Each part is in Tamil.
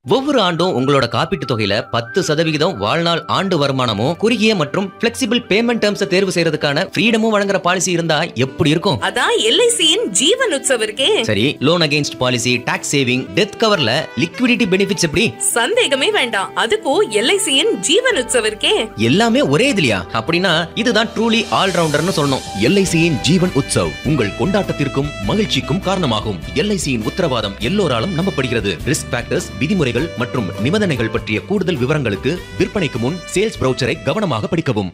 ஒவ்வொரு ஆண்டும் உங்களோட காப்பீட்டு தொகையில 10% வாழ்நாள் ஆண்டு வருமானமும் குறுகிய மற்றும் பிளெக்சிபிள் பேமெண்ட் டேர்ம்ஸ் தேர்வு செய்யறதுக்கான ஃப்ரீடமும் வழங்குற பாலிசி இருந்தா எப்படி இருக்கும்? அதான் எல்ஐசியின் ஜீவன் உற்சவ் இருக்கே. சரி, loan against policy, tax saving, death கவர்ல லிக்விடிட்டி பெனிஃபிட்ஸ் எப்படி? சந்தேகமே வேண்டாம், அதுக்கும் எல்ஐசியின் ஜீவன் உற்சவ் இருக்கே. எல்லாமே ஒரே இதுலயா? அப்படின்னா இதுதான் ட்ரூலி ஆல் ரவுண்டர்னு சொல்லணும். எல்ஐசியின் ஜீவன் உற்சவ் உங்கள் கொண்டாட்டத்திற்கும் மகிழ்ச்சிக்கும் காரணமாகும். எல்ஐசியின் உத்தரவாதம் எல்லோராலும் நம்பப்படுகிறது. ரிஸ்க் ஃபேக்டர்ஸ், விதிமுறைகள் மற்றும் நிபந்தனைகள் பற்றிய கூடுதல் விவரங்களுக்கு விற்பனைக்கு முன் சேல்ஸ் ப்ரௌச்சரை கவனமாக படிக்கவும்.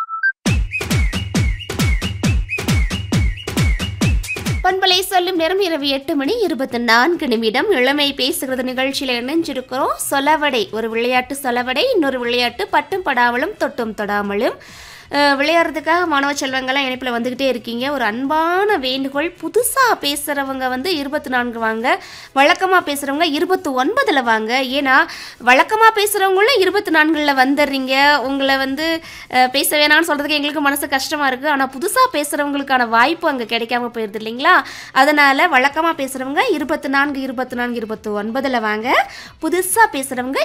பண்பலை சொல்லும் நேரம் இரவு 8:24. இளமை பேசுகிறது நிகழ்ச்சியில் இணைஞ்சிருக்கிறோம். சொலவடை, ஒரு விளையாட்டு சொலவடை, இன்னொரு விளையாட்டு பட்டும் படாமலும் தொட்டும் தொடாமலும். விளையாடுறதுக்காக மாணவ செல்வங்கள்லாம் இணைப்பில் வந்துக்கிட்டே இருக்கீங்க. ஒரு அன்பான வேண்டுகோள், புதுசாக பேசுகிறவங்க 24 வாங்க, வழக்கமாக பேசுகிறவங்க 29 வாங்க. ஏன்னா வழக்கமாக பேசுகிறவங்களும் 24 வந்துடுறீங்க. உங்களை பேச வேணான்னு சொல்கிறதுக்கு எங்களுக்கு மனசு கஷ்டமாக இருக்குது. ஆனால் புதுசாக பேசுகிறவங்களுக்கான வாய்ப்பு அங்கே கிடைக்காம போயிடுது இல்லைங்களா? அதனால் வழக்கமாக பேசுகிறவங்க 24 29 வாங்க, புதுசாக பேசுகிறவங்க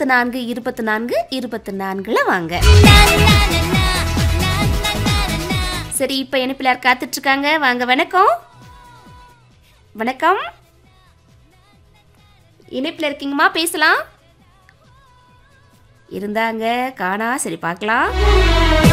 24 வாங்க. சரி, இப்போ இணைப்பில் யார் காத்துட்ருக்காங்க? வாங்க. வணக்கம். வணக்கம், இணைப்பில் இருக்கீங்கம்மா, பேசலாம். இருந்தாங்க காணா. சரி, பார்க்கலாம்.